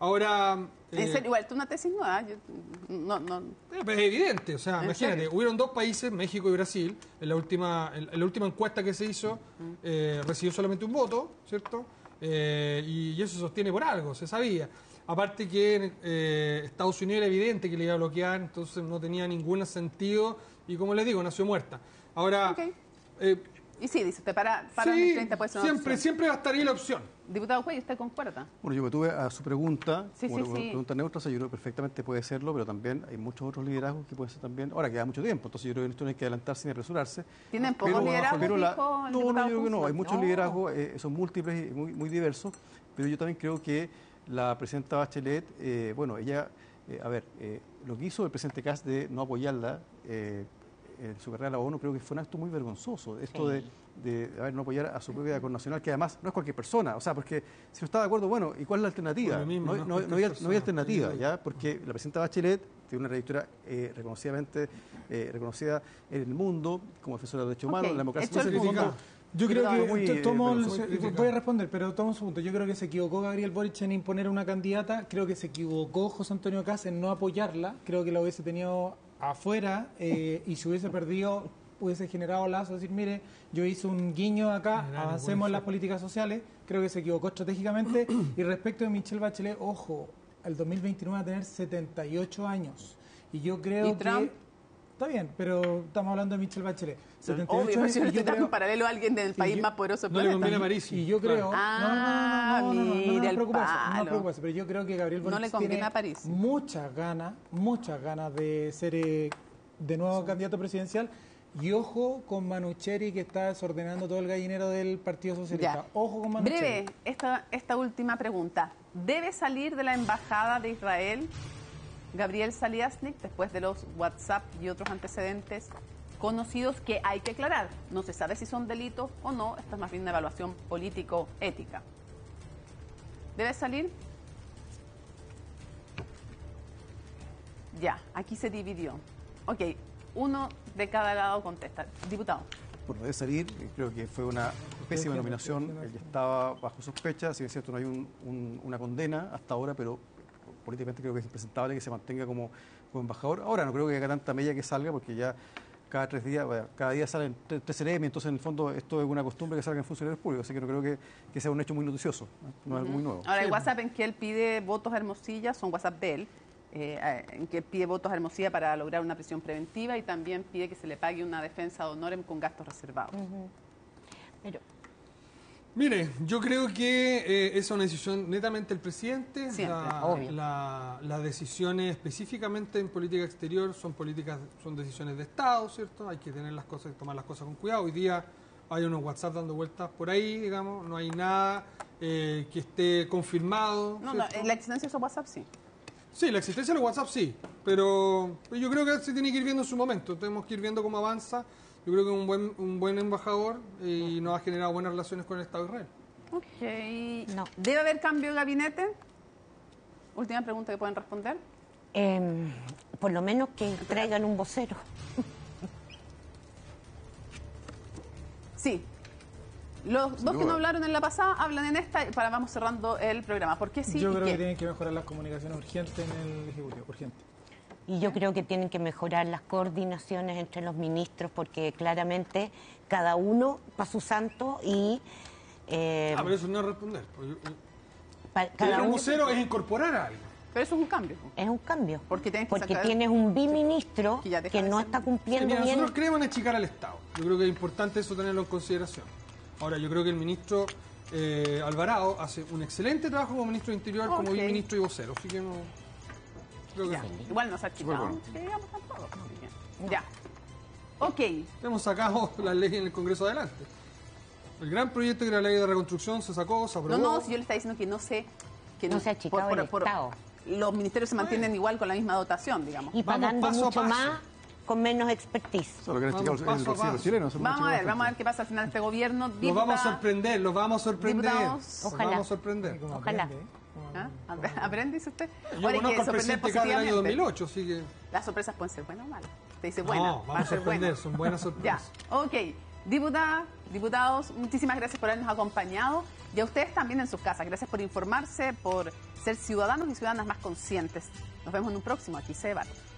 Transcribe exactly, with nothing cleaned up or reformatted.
Ahora... En eh, serio, igual, tú una tesis nueva. Yo, no, no. Eh, pues es evidente, o sea, imagínate, serio? hubieron dos países, México y Brasil, en la última, en, en la última encuesta que se hizo, eh, recibió solamente un voto, ¿cierto? Eh, y, y eso se sostiene por algo, se sabía. Aparte que eh, Estados Unidos era evidente que le iba a bloquear, entonces no tenía ningún sentido, y como les digo, nació muerta. Ahora... Okay. Eh, Y sí, dice usted, para, para sí, el treinta puede ser una siempre, opción. siempre va a estar ahí la opción. Diputado Cuello, ¿usted concuerda? Bueno, yo me tuve a su pregunta, Sí, como sí, una sí. pregunta neutra, o sea, yo creo que perfectamente puede serlo, pero también hay muchos otros liderazgos que pueden ser también. Ahora queda mucho tiempo, entonces yo creo que esto no hay que adelantarse ni apresurarse. ¿Tienen pocos Pero- liderazgos, pero la- dijo el No, no, diputado yo creo que no, Kunzman? hay muchos No. liderazgos, eh, son múltiples y muy, muy diversos, pero yo también creo que la presidenta Bachelet, eh, bueno, ella, eh, a ver, eh, lo que hizo el presidente Kast de no apoyarla, eh, en su carrera a la ONU, creo que fue un acto muy vergonzoso. Esto Sí. de, de a ver, no apoyar a su propia connacional, que además no es cualquier persona. O sea, porque si no está de acuerdo, bueno, ¿y cuál es la alternativa? Por lo mismo, no, no es no- no cualquier había, persona, no había alternativa, estoy de ¿ya? Porque la presidenta Bachelet tiene una trayectoria eh, reconocidamente eh, reconocida en el mundo como defensora de derechos humanos, Ok, la democracia. hecho el Entonces, en el punto. fondo, Yo creo Diputado, que, muy, to- eh, tomo el- muy se- criticado. voy a responder, pero tomo un segundo. Yo creo que se equivocó Gabriel Boric en imponer una candidata, creo que se equivocó José Antonio Kast en no apoyarla, creo que la hubiese tenido afuera eh, y si hubiese perdido hubiese generado lazos, decir, mire, yo hice un guiño acá, Generar avancemos buen en las efecto. políticas sociales, creo que se equivocó estratégicamente. Y respecto de Michelle Bachelet, ojo, el dos mil veintinueve va a tener setenta y ocho años. Y yo creo ¿Y Trump? que... Está bien, pero estamos hablando de Michelle Bachelet. setenta y ocho Obvio, pero años si yo y le yo estoy dando creo- un paralelo a alguien del país yo- más poderoso del No le planeta. conviene a París. Y yo creo, Ah, no, no, no, no, no, no, no, no, mira no el preocuparse, no palo. preocuparse, pero yo creo que Gabriel No Boric le conviene tiene a París. muchas ganas, muchas ganas de ser eh, de nuevo candidato presidencial. Y ojo con Manucheri, que está desordenando todo el gallinero del Partido Socialista. Ya. Ojo con Manucheri. Breve, esta, esta última pregunta. ¿Debe salir de la Embajada de Israel Gabriel Saliasnik después de los WhatsApp y otros antecedentes conocidos que hay que aclarar? No se sabe si son delitos o no, esta es más bien una evaluación político-ética. ¿Debe salir? Ya, aquí se dividió. Ok, uno de cada lado contesta. Diputado. bueno, debe salir, creo que fue una pésima nominación, él ya estaba bajo sospecha, si bien es cierto no hay un- un- una condena hasta ahora, pero políticamente creo que es impresentable que se mantenga como, como embajador. Ahora no creo que haga tanta mella que salga, porque ya cada tres días, bueno, cada día salen tres, tres seremi, entonces en el fondo esto es una costumbre que salgan funcionarios públicos, así que no creo que, que sea un hecho muy noticioso, ¿no? No es algo muy nuevo. Ahora, el WhatsApp en que él pide votos a Hermosilla, son WhatsApp de él, eh, en que pide votos a Hermosilla para lograr una prisión preventiva y también pide que se le pague una defensa de honor con gastos reservados. Pero Mire, yo creo que eh, es una decisión netamente del presidente. Siempre, La- obvio. la- las decisiones específicamente en política exterior son políticas, son decisiones de Estado, ¿cierto? Hay que tener las cosas, tomar las cosas con cuidado. Hoy día hay unos WhatsApp dando vueltas por ahí, digamos, no hay nada eh, que esté confirmado. No, no, ¿cierto? la existencia de esos WhatsApp sí. Sí, la existencia de los WhatsApp sí, pero yo creo que se tiene que ir viendo en su momento. Tenemos que ir viendo cómo avanza. Yo creo que es un buen, un buen embajador y nos ha generado buenas relaciones con el Estado de Israel. Ok. No. ¿Debe haber cambio de gabinete? Última pregunta que pueden responder. eh, por lo menos que traigan un vocero. Sí. Los dos que duda. no hablaron en la pasada hablan en esta y para vamos cerrando el programa. ¿Por qué sí Yo y creo qué? que tienen que mejorar las comunicaciones urgentes en el Ejecutivo, urgente. Y yo creo que tienen que mejorar las coordinaciones entre los ministros porque claramente cada uno para su santo y eh, Ah, pero eso no es responder. Pues yo- yo- pa- cada Tener un uno vocero es incorporar a alguien. Pero eso es un cambio. es un cambio. Porque tienes que Porque sacar- tienes un biministro Que ya deja que de no ser- está Sí, cumpliendo mira, bien. nosotros queremos achicar al Estado. Yo creo que es importante eso tenerlo en consideración. Ahora, yo creo que el ministro eh, Alvarado hace un excelente trabajo como ministro de Interior, como Ok. viceministro y vocero. Así que no. Creo que Ya. no. Igual nos ha achicado. Bueno. Que digamos tampoco. Así que- Ya. Ok. Hemos sacado la ley en el Congreso adelante. El gran proyecto que era la ley de reconstrucción se sacó, se aprobó. No, no, si yo le estaba diciendo que no sé. Que No se ha achicado el Estado. Los ministerios se mantienen igual con la misma dotación, digamos. Y Vamos pagando paso a mucho paso. más con menos expertise. Eso es lo que han Vamos explicado el paso a bolsillo paso. chileno. eso es Vamos mucho a ver, más vamos a ver qué pasa al final de este gobierno. Los Diputada- vamos a sorprender, los vamos a sorprender. Diputados. Los Ojalá. vamos a sorprender. Como Ojalá. aprende, ¿eh? Como ¿Ah? aprende. Apre- ¿Aprende, dice usted? Yo Ahora hay conozco que al sorprender presidente acá del año dos positivamente. mil ocho, así que... Las sorpresas pueden ser buenas o malas. Te dice buena, No, va vamos a ser sorprender, bueno. son buenas Ya, sorpresas. ok. Diputada, diputados, muchísimas gracias por habernos acompañado. Y a ustedes también en sus casas. Gracias por informarse, por ser ciudadanos y ciudadanas más conscientes. Nos vemos en un próximo. Aquí se debate.